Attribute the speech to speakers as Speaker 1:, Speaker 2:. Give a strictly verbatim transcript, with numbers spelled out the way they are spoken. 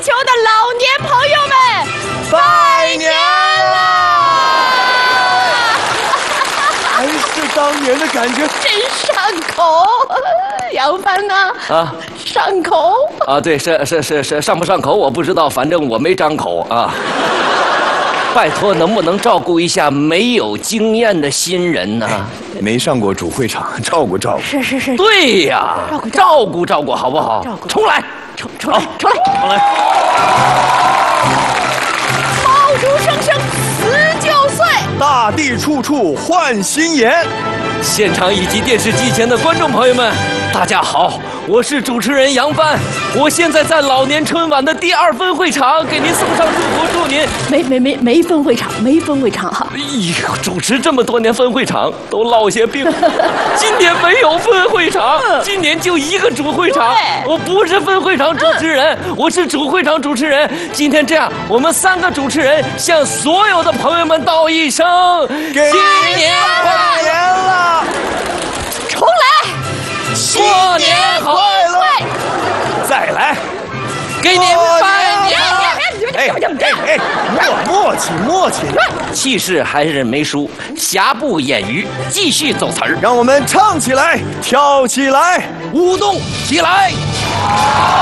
Speaker 1: 球的老年朋友们，
Speaker 2: 拜年啦！还是当年的感觉，
Speaker 1: 真上口。杨帆呢？
Speaker 3: 啊，
Speaker 1: 上口
Speaker 3: 啊，对，是是是是，上不上口我不知道，反正我没张口啊。拜托，能不能照顾一下没有经验的新人呢？
Speaker 2: 没上过主会场，照顾照顾。
Speaker 1: 是是是，
Speaker 3: 对呀，照顾照顾照顾，好不好？
Speaker 1: 照顾
Speaker 3: 重来，
Speaker 1: 出出来出来，
Speaker 3: 重来。
Speaker 1: 爆竹声声辞旧岁，
Speaker 2: 大地处处换新颜。
Speaker 3: 现场以及电视机前的观众朋友们，大家好，我是主持人杨帆，我现在在老年春晚的第二分会场，给您送上祝福，祝您
Speaker 1: 没没没没分会场，没分会场哈。
Speaker 3: 哎呦，主持这么多年分会场，都落下病。今年没有分会场，今年就一个主会场。我不是分会场主持人，我是主会场主持人。今天这样，我们三个主持人向所有的朋友们道一声
Speaker 2: 给
Speaker 3: 新年快乐！
Speaker 2: 年了，
Speaker 1: 重来，
Speaker 3: 过年快乐！再来，给您拜年！
Speaker 2: 哎哎哎，默默契默契，
Speaker 3: 气势还是没输，瑕不掩瑜，继续走词儿，
Speaker 2: 让我们唱起来，跳起来，
Speaker 3: 舞动起来。